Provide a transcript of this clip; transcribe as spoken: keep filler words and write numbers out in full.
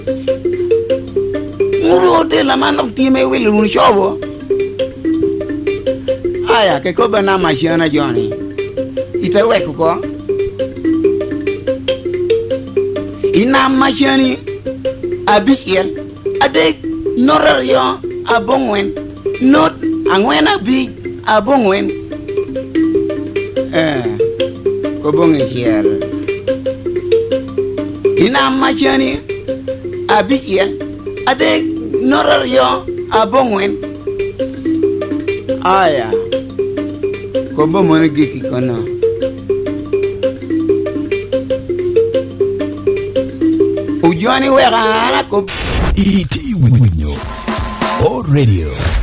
Muro de la mano time will run show. Aya ke ko bana mashana Johnny. Ita weku ko. Ina mashani abisiel ade norario abongwen not angwena bi abongwen eh ko bonge hier. Ina mashani abisiel ade norario abongwen aya ko bomone giki kono. Ujoni wera ko E T Winyo O Radio.